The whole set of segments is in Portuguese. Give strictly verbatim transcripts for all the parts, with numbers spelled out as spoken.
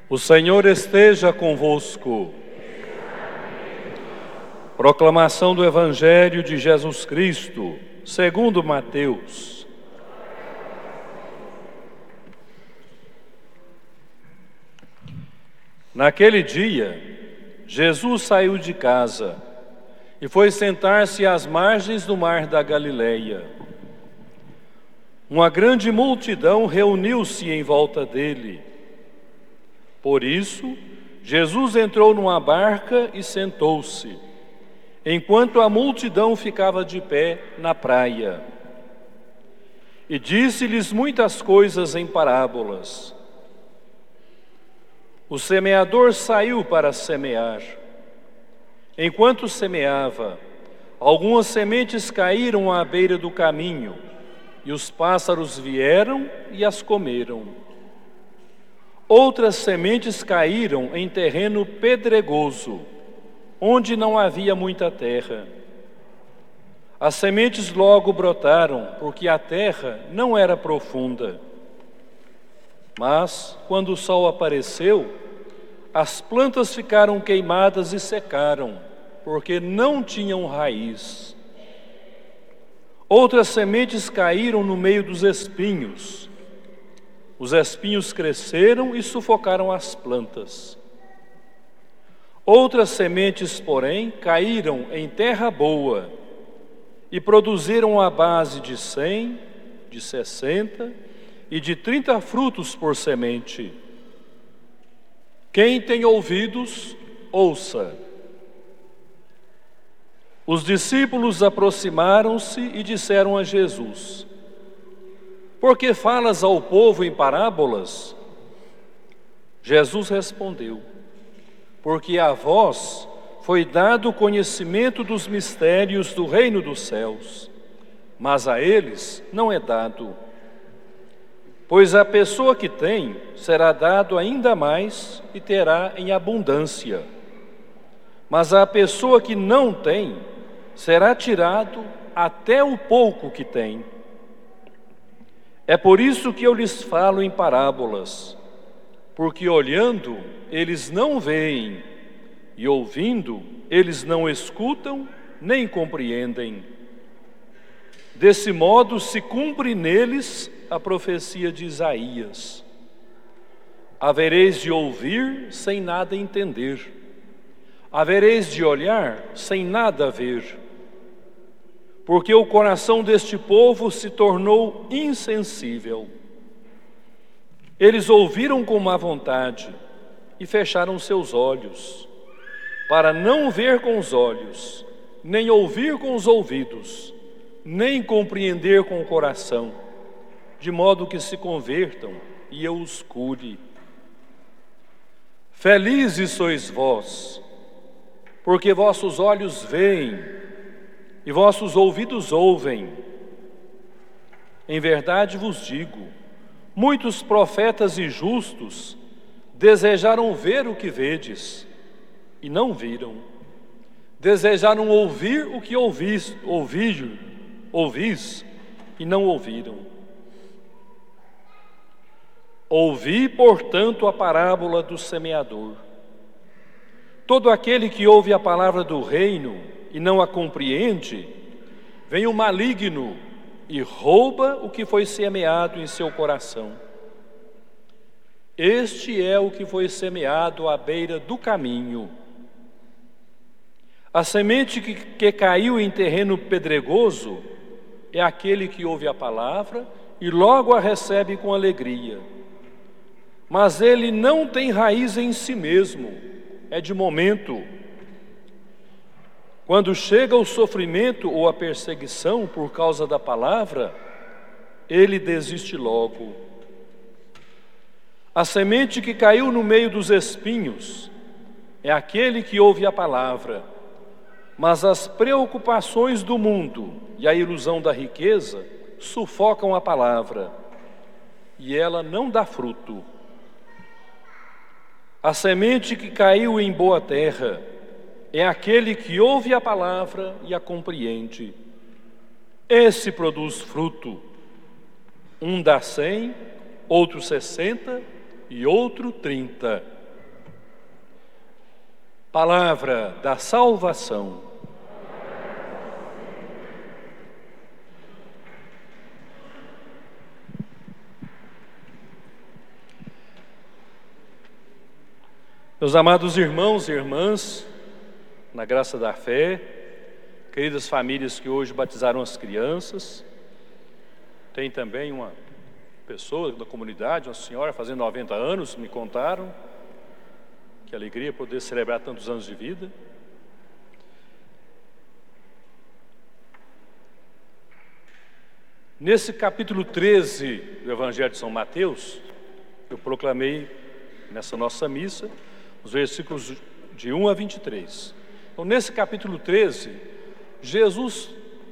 O Senhor esteja convosco. Proclamação do Evangelho de Jesus Cristo, segundo Mateus. Naquele dia, Jesus saiu de casa e foi sentar-se às margens do mar da Galileia. Uma grande multidão reuniu-se em volta dele. Por isso, Jesus entrou numa barca e sentou-se, enquanto a multidão ficava de pé na praia. E disse-lhes muitas coisas em parábolas. O semeador saiu para semear. Enquanto semeava, algumas sementes caíram à beira do caminho, e os pássaros vieram e as comeram. Outras sementes caíram em terreno pedregoso, onde não havia muita terra. As sementes logo brotaram, porque a terra não era profunda. Mas, quando o sol apareceu, as plantas ficaram queimadas e secaram, porque não tinham raiz. Outras sementes caíram no meio dos espinhos. Os espinhos cresceram e sufocaram as plantas. Outras sementes, porém, caíram em terra boa e produziram a base de cem, de sessenta e de trinta frutos por semente. Quem tem ouvidos, ouça. Os discípulos aproximaram-se e disseram a Jesus: Por que falas ao povo em parábolas? Jesus respondeu: Porque a vós foi dado o conhecimento dos mistérios do reino dos céus, mas a eles não é dado. Pois a pessoa que tem será dado ainda mais e terá em abundância. Mas a pessoa que não tem será tirado até o pouco que tem. É por isso que eu lhes falo em parábolas, porque olhando eles não veem, e ouvindo eles não escutam nem compreendem. Desse modo se cumpre neles a profecia de Isaías: Havereis de ouvir sem nada entender, havereis de olhar sem nada ver. Porque o coração deste povo se tornou insensível. Eles ouviram com má vontade e fecharam seus olhos, para não ver com os olhos, nem ouvir com os ouvidos, nem compreender com o coração, de modo que se convertam e eu os cure. Felizes sois vós, porque vossos olhos veem e vossos ouvidos ouvem. Em verdade vos digo, muitos profetas e justos desejaram ver o que vedes, e não viram. Desejaram ouvir o que ouvis, ouvir, ouvis, e não ouviram. Ouvi, portanto, a parábola do semeador. Todo aquele que ouve a palavra do reino e não a compreende, vem o maligno e rouba o que foi semeado em seu coração. Este é o que foi semeado à beira do caminho. A semente que, que caiu em terreno pedregoso é aquele que ouve a palavra e logo a recebe com alegria. Mas ele não tem raiz em si mesmo, é de momento. Quando chega o sofrimento ou a perseguição por causa da palavra, ele desiste logo. A semente que caiu no meio dos espinhos é aquele que ouve a palavra, mas as preocupações do mundo e a ilusão da riqueza sufocam a palavra, e ela não dá fruto. A semente que caiu em boa terra é aquele que ouve a palavra e a compreende. Esse produz fruto. Um dá cem, outro sessenta e outro trinta. Palavra da salvação. Meus amados irmãos e irmãs, na graça da fé, queridas famílias que hoje batizaram as crianças, tem também uma pessoa da comunidade, uma senhora fazendo noventa anos, me contaram, que alegria poder celebrar tantos anos de vida. Nesse capítulo treze do Evangelho de São Mateus, eu proclamei nessa nossa missa, os versículos de um a vinte e três. Então, nesse capítulo treze, Jesus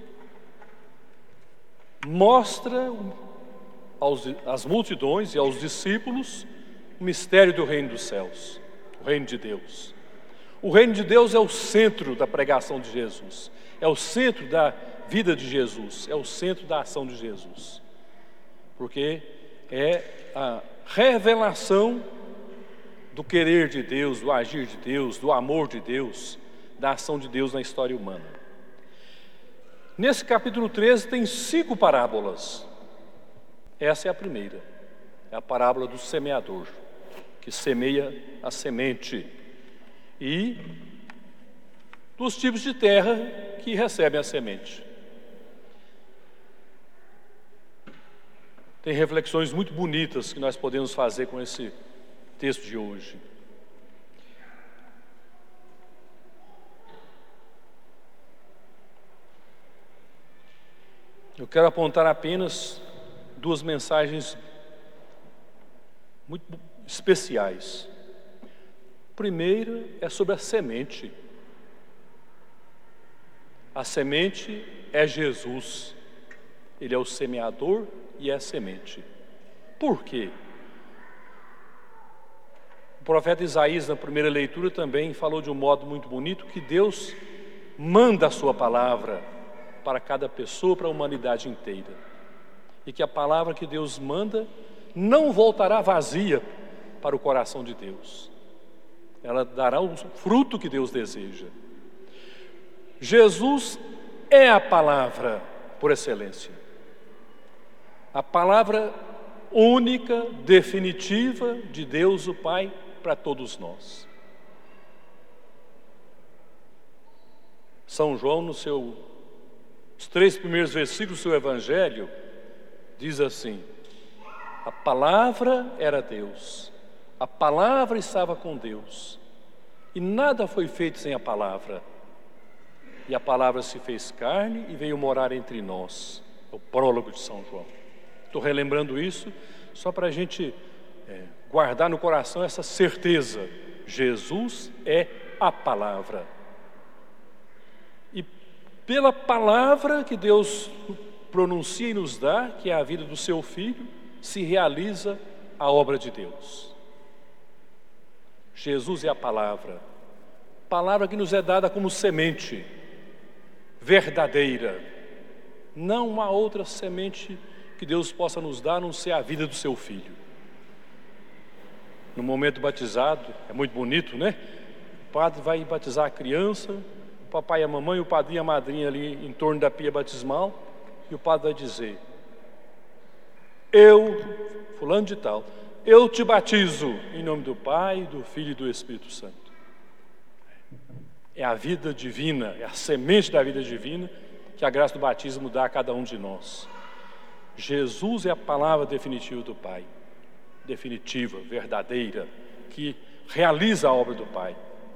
mostra aos, às multidões e aos discípulos o mistério do reino dos céus, o reino de Deus. O reino de Deus é o centro da pregação de Jesus, é o centro da vida de Jesus, é o centro da ação de Jesus, porque é a revelação do querer de Deus, do agir de Deus, do amor de Deus, da ação de Deus na história humana. Nesse capítulo treze tem cinco parábolas. Essa é a primeira, é a parábola do semeador, que semeia a semente, e dos tipos de terra que recebem a semente. Tem reflexões muito bonitas que nós podemos fazer com esse texto de hoje. Eu quero apontar apenas duas mensagens muito especiais. A primeira é sobre a semente. A semente é Jesus. Ele é o semeador e é a semente. Por quê? O profeta Isaías, na primeira leitura, também falou de um modo muito bonito que Deus manda a sua palavra para cada pessoa, para a humanidade inteira. E que a palavra que Deus manda não voltará vazia para o coração de Deus. Ela dará o fruto que Deus deseja. Jesus é a palavra por excelência. A palavra única, definitiva de Deus o Pai para todos nós. São João, no seu, os três primeiros versículos do seu Evangelho, diz assim: a palavra era Deus, a palavra estava com Deus, e nada foi feito sem a palavra. E a palavra se fez carne e veio morar entre nós. É o prólogo de São João. Estou relembrando isso só para a gente é, guardar no coração essa certeza. Jesus é a palavra. E pela palavra que Deus pronuncia e nos dá, que é a vida do seu Filho, se realiza a obra de Deus. Jesus é a palavra. Palavra que nos é dada como semente verdadeira. Não há outra semente que Deus possa nos dar, a não ser a vida do seu Filho. No momento batizado, é muito bonito, né? O padre vai batizar a criança, o papai e a mamãe, o padrinho e a madrinha ali em torno da pia batismal, e o padre vai dizer: eu, fulano de tal, eu te batizo em nome do Pai, do Filho e do Espírito Santo. É a vida divina, é a semente da vida divina que a graça do batismo dá a cada um de nós. Jesus é a palavra definitiva do Pai, definitiva, verdadeira, que realiza a obra do Pai.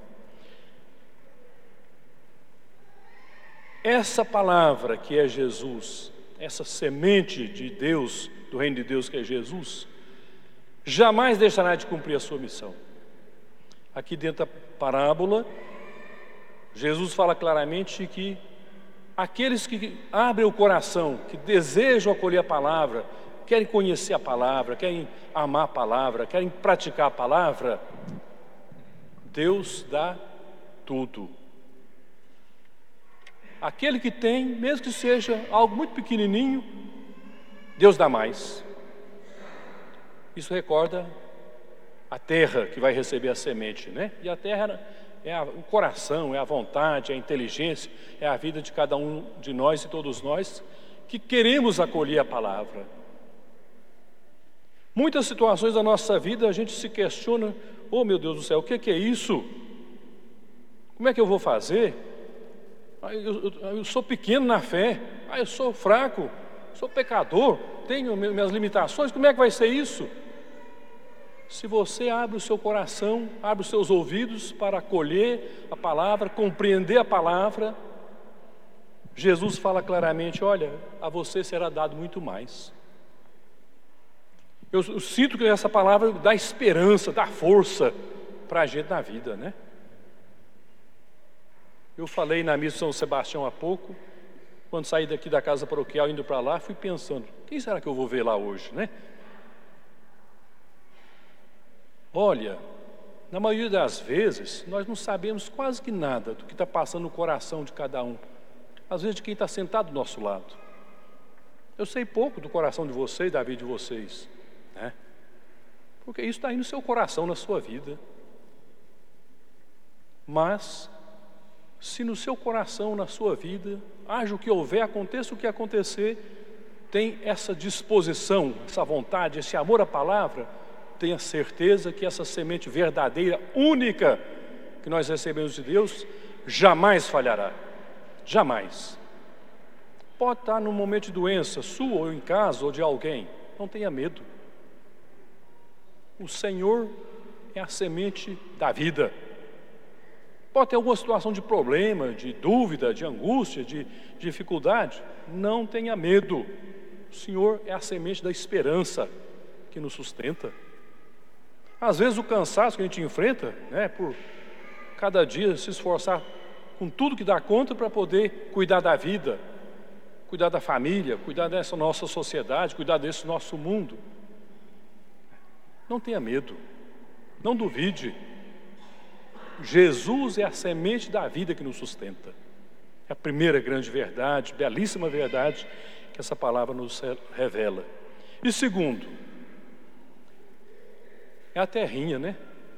Essa palavra que é Jesus, essa semente de Deus, do reino de Deus que é Jesus, jamais deixará de cumprir a sua missão. Aqui dentro da parábola, Jesus fala claramente que aqueles que abrem o coração, que desejam acolher a palavra, querem conhecer a palavra, querem amar a palavra, querem praticar a palavra, Deus dá tudo. Aquele que tem, mesmo que seja algo muito pequenininho, Deus dá mais. Isso recorda a terra que vai receber a semente, né? E a terra é a, o coração, é a vontade, é a inteligência, é a vida de cada um de nós e todos nós que queremos acolher a palavra. Muitas situações da nossa vida a gente se questiona: oh meu Deus do céu, o que é isso? Como é que eu vou fazer? Ah, eu, eu, eu sou pequeno na fé, ah, eu sou fraco, sou pecador, tenho minhas limitações, como é que vai ser isso? Se você abre o seu coração, abre os seus ouvidos para acolher a palavra, compreender a palavra, Jesus fala claramente: olha, a você será dado muito mais. Eu, eu sinto que essa palavra dá esperança, dá força para a gente na vida, né? Eu falei na missa de São Sebastião há pouco, quando saí daqui da casa paroquial indo para lá, fui pensando: quem será que eu vou ver lá hoje, né? Olha, na maioria das vezes, nós não sabemos quase que nada do que está passando no coração de cada um. Às vezes de quem está sentado do nosso lado. Eu sei pouco do coração de vocês, da vida de vocês, né? Porque isso está aí no seu coração, na sua vida. Mas, se no seu coração, na sua vida, haja o que houver, aconteça o que acontecer, tem essa disposição, essa vontade, esse amor à palavra, tenha certeza que essa semente verdadeira, única, que nós recebemos de Deus, jamais falhará. Jamais. Pode estar num momento de doença, sua ou em casa, ou de alguém, não tenha medo. O Senhor é a semente da vida. Pode ter alguma situação de problema, de dúvida, de angústia, de dificuldade, não tenha medo. O Senhor é a semente da esperança que nos sustenta. Às vezes o cansaço que a gente enfrenta, né, por cada dia se esforçar com tudo que dá conta para poder cuidar da vida, cuidar da família, cuidar dessa nossa sociedade, cuidar desse nosso mundo. Não tenha medo, não duvide. Jesus é a semente da vida que nos sustenta. É a primeira grande verdade, belíssima verdade que essa palavra nos revela. E segundo, é a terrinha, né?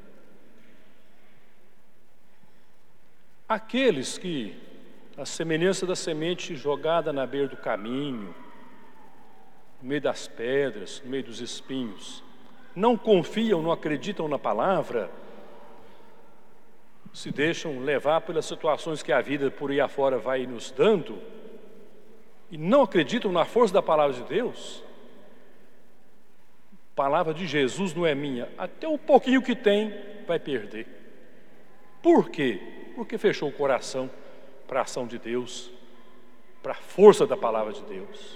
Aqueles que, a semelhança da semente jogada na beira do caminho, no meio das pedras, no meio dos espinhos, não confiam, não acreditam na palavra, se deixam levar pelas situações que a vida por aí afora vai nos dando, e não acreditam na força da palavra de Deus, a palavra de Jesus não é minha, até o pouquinho que tem vai perder. Por quê? Porque fechou o coração para a ação de Deus, para a força da palavra de Deus.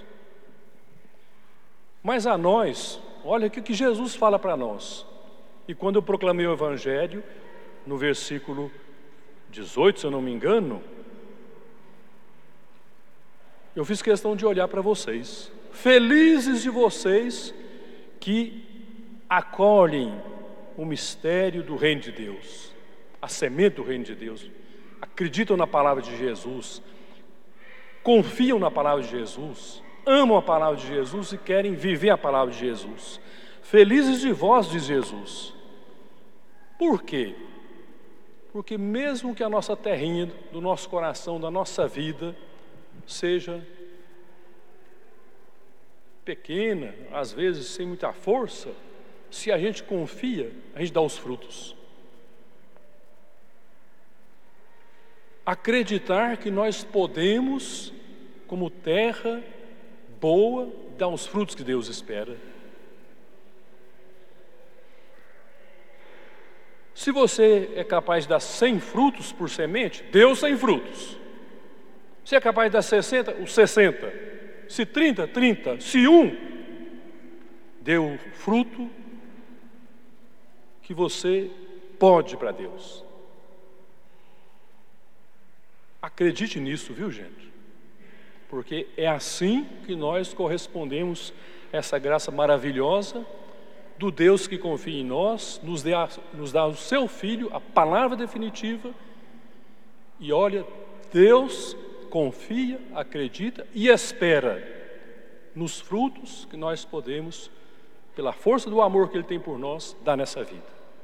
Mas a nós, olha o que Jesus fala para nós. E quando eu proclamei o Evangelho, no versículo dezoito, se eu não me engano, eu fiz questão de olhar para vocês. Felizes de vocês que acolhem o mistério do reino de Deus, a semente do reino de Deus, acreditam na palavra de Jesus, confiam na palavra de Jesus, amam a palavra de Jesus e querem viver a palavra de Jesus. Felizes de vós, diz Jesus. Por quê? Porque mesmo que a nossa terrinha, do nosso coração, da nossa vida, seja pequena, às vezes sem muita força, se a gente confia, a gente dá os frutos. Acreditar que nós podemos, como terra boa, dar os frutos que Deus espera. Se você é capaz de dar cem frutos por semente, deu cem frutos. Se é capaz de dar sessenta, os sessenta. Se trinta, trinta. Se um, deu fruto que você pode para Deus. Acredite nisso, viu, gente? Porque é assim que nós correspondemos a essa graça maravilhosa do Deus que confia em nós, nos dá, nos dá o seu Filho, a palavra definitiva. E olha, Deus confia, acredita e espera nos frutos que nós podemos, pela força do amor que Ele tem por nós, dar nessa vida.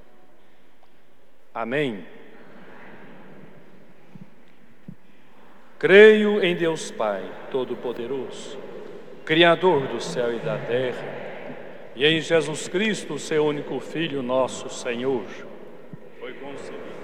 Amém. Creio em Deus Pai Todo-Poderoso, Criador do céu e da terra, e em Jesus Cristo, seu único Filho, nosso Senhor. Foi concebido